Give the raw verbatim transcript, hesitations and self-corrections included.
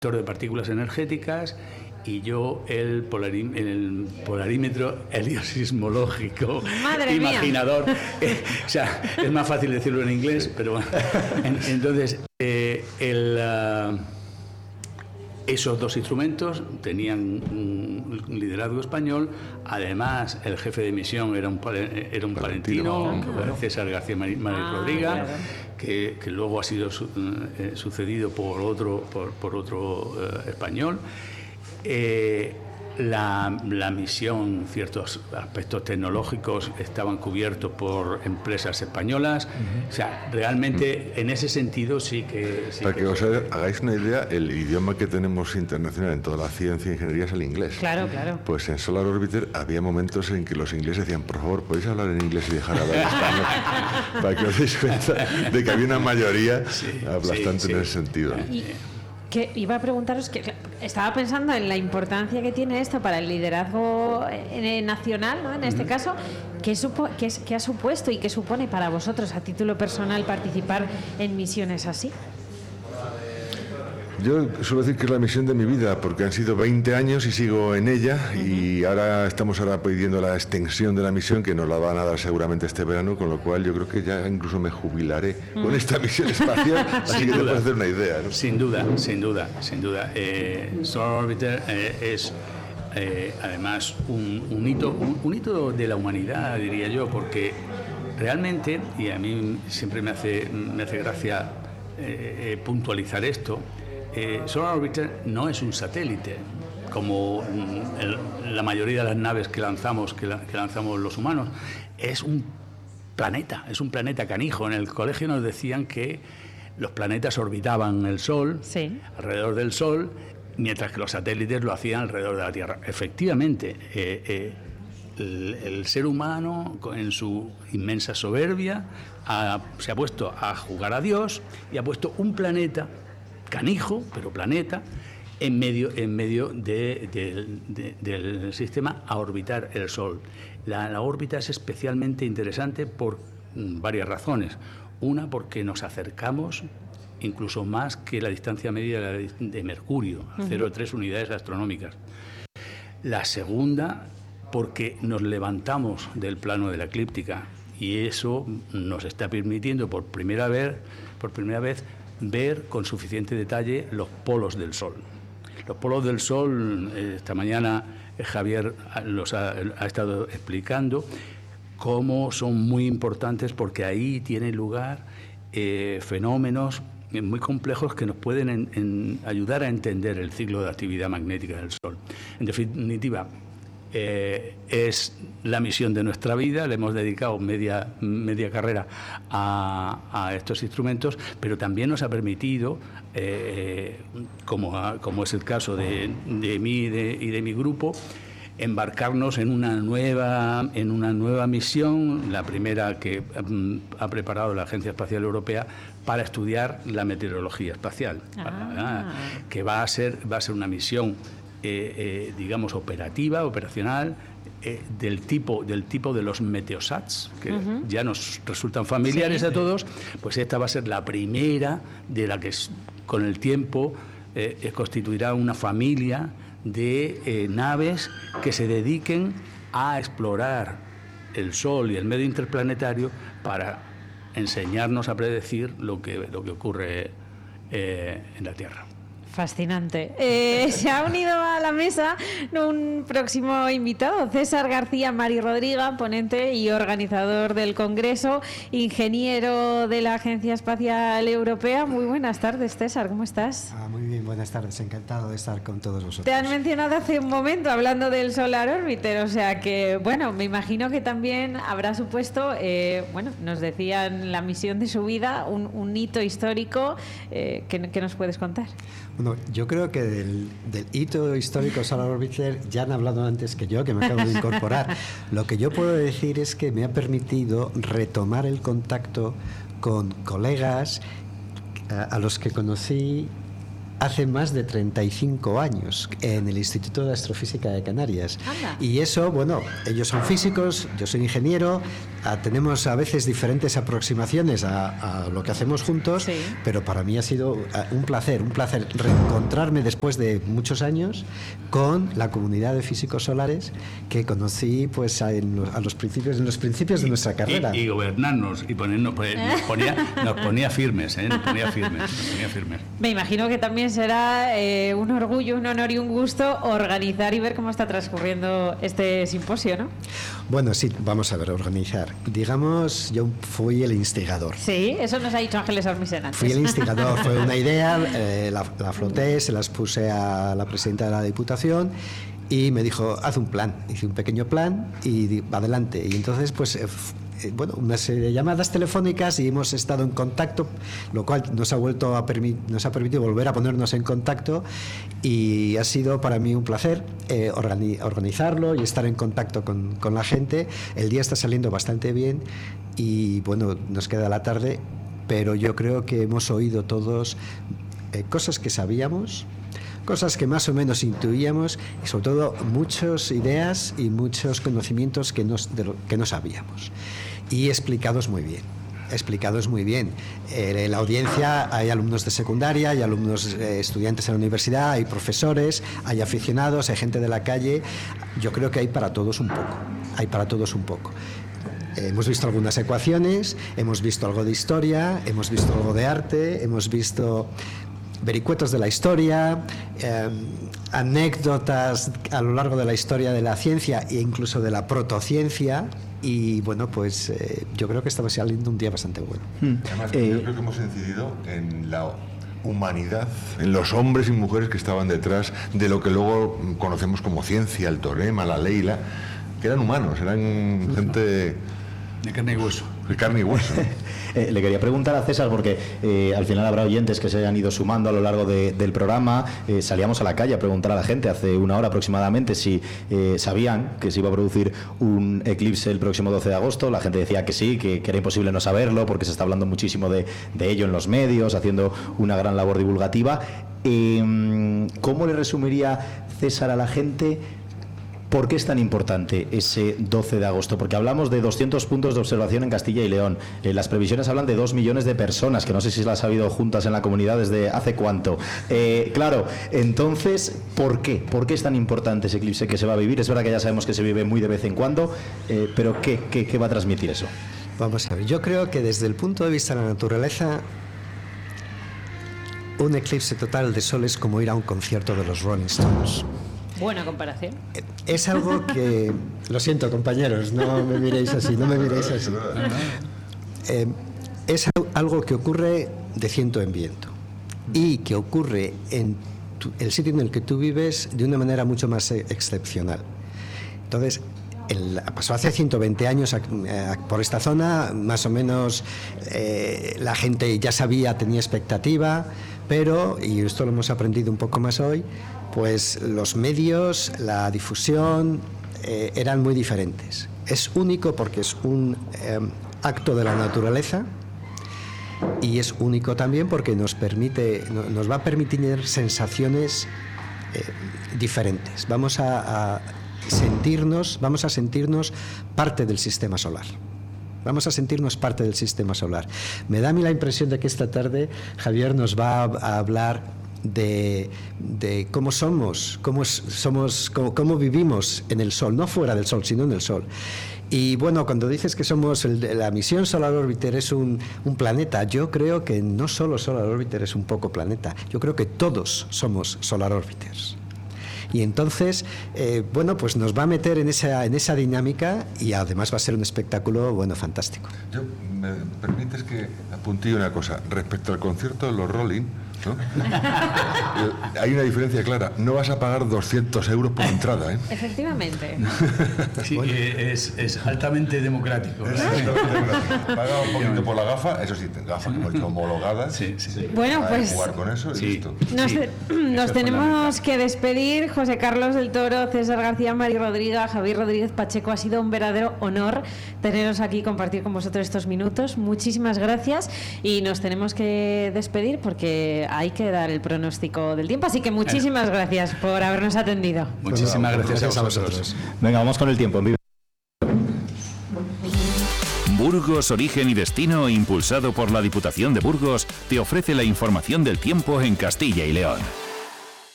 de partículas energéticas y yo el, polarí, el polarímetro heliosismológico. Madre imaginador. Eh, o sea, es más fácil decirlo en inglés, pero bueno. En, entonces, eh, el, uh, esos dos instrumentos tenían un, un liderazgo español. Además, el jefe de misión era un, era un palentino, palentino claro. César García Marí ah, Rodríguez. Claro. Que, que luego ha sido su, eh, sucedido por otro, por, por otro eh, español. Eh, la, la misión, ciertos aspectos tecnológicos estaban cubiertos por empresas españolas. Uh-huh. O sea, realmente uh-huh. en ese sentido sí que... Sí Para que, que os hagáis una idea, el idioma que tenemos internacional en toda la ciencia e ingeniería es el inglés. Claro, claro. Pues en Solar Orbiter había momentos en que los ingleses decían, por favor, ¿podéis hablar en inglés y dejar hablar en español? Para que os deis cuenta de que había una mayoría sí, aplastante sí, sí. en ese sentido. Y que iba a preguntaros, que estaba pensando en la importancia que tiene esto para el liderazgo nacional, ¿no? En este caso, ¿qué, supo, qué, es, ¿qué ha supuesto y qué supone para vosotros a título personal participar en misiones así? Yo suelo decir que es la misión de mi vida, porque han sido veinte años y sigo en ella, uh-huh. y ahora estamos ahora pidiendo la extensión de la misión, que nos la van a dar seguramente este verano, con lo cual yo creo que ya incluso me jubilaré uh-huh. con esta misión espacial, así que te puedes hacer una idea, ¿no? Sin duda, sin duda, sin duda. Eh, Solar Orbiter eh, es eh, además un, un, hito, un, un hito de la humanidad, diría yo, porque realmente, y a mí siempre me hace, me hace gracia eh, puntualizar esto, Eh, Solar Orbiter no es un satélite como el, la mayoría de las naves que lanzamos que, la, que lanzamos los humanos. Es un planeta, es un planeta canijo. En el colegio nos decían que los planetas orbitaban el Sol, sí. alrededor del Sol, mientras que los satélites lo hacían alrededor de la Tierra. Efectivamente, eh, eh, el, el ser humano, en su inmensa soberbia, ha, se ha puesto a jugar a Dios y ha puesto un planeta canijo, pero planeta, en medio, en medio de, de, de, del sistema a orbitar el Sol. La, la órbita es especialmente interesante por varias razones. Una, porque nos acercamos incluso más que la distancia media de, de Mercurio, uh-huh. cero coma tres unidades astronómicas. La segunda, porque nos levantamos del plano de la eclíptica y eso nos está permitiendo por primera vez, por primera vez ver con suficiente detalle los polos del Sol. Los polos del Sol, esta mañana Javier los ha, ha estado explicando cómo son muy importantes, porque ahí tienen lugar eh, fenómenos muy complejos que nos pueden en, en ayudar a entender el ciclo de actividad magnética del Sol. En definitiva, Eh, es la misión de nuestra vida, le hemos dedicado media, media carrera a, a estos instrumentos, pero también nos ha permitido, eh, como, como es el caso de, de mí y de, y de mi grupo, embarcarnos en una nueva en una nueva misión, la primera que um, ha preparado la Agencia Espacial Europea para estudiar la meteorología espacial, ah. para, que va a ser va a ser una misión Eh, eh, digamos operativa, operacional, eh, del tipo del tipo de los meteosats, que uh-huh. ya nos resultan familiares sí. a todos. Pues esta va a ser la primera de la que con el tiempo eh, constituirá una familia de eh, naves que se dediquen a explorar el Sol y el medio interplanetario para enseñarnos a predecir lo que lo que ocurre eh, en la Tierra. Fascinante. Eh, se ha unido a la mesa un próximo invitado, César García Marí Rodríguez, ponente y organizador del Congreso, ingeniero de la Agencia Espacial Europea. Muy buenas tardes, César, ¿cómo estás? Ah, muy bien, buenas tardes, encantado de estar con todos vosotros. Te han mencionado hace un momento hablando del Solar Orbiter, o sea que, bueno, me imagino que también habrá supuesto, eh, bueno, nos decían la misión de su vida, un, un hito histórico, eh, ¿qué, ¿qué nos puedes contar? Bueno, yo creo que del, del hito histórico Solar Orbiter ya han hablado antes que yo, que me acabo de incorporar. Lo que yo puedo decir es que me ha permitido retomar el contacto con colegas a, a los que conocí hace más de treinta y cinco años en el Instituto de Astrofísica de Canarias. Anda. Y eso, bueno, ellos son físicos, yo soy ingeniero, a, tenemos a veces diferentes aproximaciones a, a lo que hacemos juntos, sí. Pero para mí ha sido un placer, un placer reencontrarme después de muchos años con la comunidad de físicos solares que conocí pues a, en los, a los principios, en los principios de nuestra carrera. Y, y gobernarnos y ponernos, pues, nos, ponía, nos ponía firmes, ¿eh? Nos ponía firmes, nos ponía firmes. Me imagino que también será eh, un orgullo, un honor y un gusto organizar y ver cómo está transcurriendo este simposio, ¿no? Bueno, sí, vamos a ver, organizar. Digamos, yo fui el instigador. Sí, eso nos ha dicho Ángeles Armisen antes. Fui el instigador, fue una idea, eh, la, la floté, se las puse a la presidenta de la Diputación y me dijo, haz un plan. Hice un pequeño plan y di, adelante. Y entonces, pues... Eh, bueno, una serie de llamadas telefónicas y hemos estado en contacto, lo cual nos ha vuelto a permi- nos ha permitido volver a ponernos en contacto y ha sido para mí un placer eh, organi- organizarlo y estar en contacto con, con la gente. El día está saliendo bastante bien y bueno, nos queda la tarde, pero yo creo que hemos oído todos eh, cosas que sabíamos, cosas que más o menos intuíamos y sobre todo muchas ideas y muchos conocimientos que, nos, de lo, que no sabíamos. Y explicados muy bien, explicados muy bien. Eh, en la audiencia hay alumnos de secundaria, hay alumnos eh, estudiantes en la universidad, hay profesores, hay aficionados, hay gente de la calle. Yo creo que hay para todos un poco, hay para todos un poco. Eh, hemos visto algunas ecuaciones, hemos visto algo de historia, hemos visto algo de arte, hemos visto vericuetos de la historia, eh, anécdotas a lo largo de la historia de la ciencia e incluso de la protociencia. Y bueno, pues eh, yo creo que estaba saliendo un día bastante bueno. Además, eh, yo creo que hemos incidido en la humanidad, en los hombres y mujeres que estaban detrás de lo que luego conocemos como ciencia, el teorema, la ley, la, que eran humanos, eran gente de carne y hueso. De carne y hueso. eh, le quería preguntar a César, porque eh, al final habrá oyentes que se hayan ido sumando a lo largo de, del programa. Eh, salíamos a la calle a preguntar a la gente hace una hora aproximadamente si eh, sabían que se iba a producir un eclipse el próximo doce de agosto. La gente decía que sí, que, que era imposible no saberlo, porque se está hablando muchísimo de, de ello en los medios, haciendo una gran labor divulgativa. Eh, ¿Cómo le resumiría César a la gente por qué es tan importante ese doce de agosto? Porque hablamos de doscientos puntos de observación en Castilla y León. Eh, las previsiones hablan de dos millones de personas, que no sé si las ha habido juntas en la comunidad desde hace cuánto. Eh, claro, entonces, ¿por qué? ¿Por qué es tan importante ese eclipse que se va a vivir? Es verdad que ya sabemos que se vive muy de vez en cuando, eh, pero ¿qué, qué, ¿qué va a transmitir eso? Vamos a ver, yo creo que desde el punto de vista de la naturaleza, un eclipse total de sol es como ir a un concierto de los Rolling Stones. Buena comparación. Es algo que... Lo siento, compañeros, no me miréis así, no me miréis así. Eh, es algo que ocurre de ciento en viento y que ocurre en tu, el sitio en el que tú vives de una manera mucho más excepcional. Entonces, el, pasó hace ciento veinte años eh, por esta zona, más o menos eh, la gente ya sabía, tenía expectativa, pero, y esto lo hemos aprendido un poco más hoy, pues los medios, la difusión eh, eran muy diferentes. Es único porque es un eh, acto de la naturaleza y es único también porque nos permite, no, nos va a permitir sensaciones eh, diferentes. Vamos a, a sentirnos, vamos a sentirnos parte del sistema solar. Vamos a sentirnos parte del sistema solar. Me da a mí la impresión de que esta tarde Javier nos va a, a hablar De, de cómo somos, cómo, somos cómo, cómo vivimos en el Sol, no fuera del Sol, sino en el Sol. Y bueno, cuando dices que somos el, la misión Solar Orbiter es un, un planeta, yo creo que no solo Solar Orbiter es un poco planeta, yo creo que todos somos Solar Orbiters. Y entonces, eh, bueno, pues nos va a meter en esa, en esa dinámica y además va a ser un espectáculo, bueno, fantástico. Yo, ¿me permites que apunte una cosa? Respecto al concierto de los Rolling, ¿no? Hay una diferencia clara. No vas a pagar doscientos euros por entrada, ¿eh? Efectivamente. Sí, bueno, es, es altamente democrático. Es democrático. Paga un poquito por la gafa, eso sí, gafas como he homologadas. Sí, sí, sí. Bueno, pues jugar con eso y sí, listo. Nos, sí, nos tenemos que despedir. José Carlos del Toro, César García, Mari Rodríguez, Javier Rodríguez Pacheco. Ha sido un verdadero honor teneros aquí y compartir con vosotros estos minutos. Muchísimas gracias y nos tenemos que despedir porque hay que dar el pronóstico del tiempo, así que muchísimas gracias por habernos atendido. Muchísimas Bueno, gracias, gracias a a vosotros. vosotros. Venga, vamos con el tiempo. En vivo. Burgos Origen y Destino, impulsado por la Diputación de Burgos, te ofrece la información del tiempo en Castilla y León.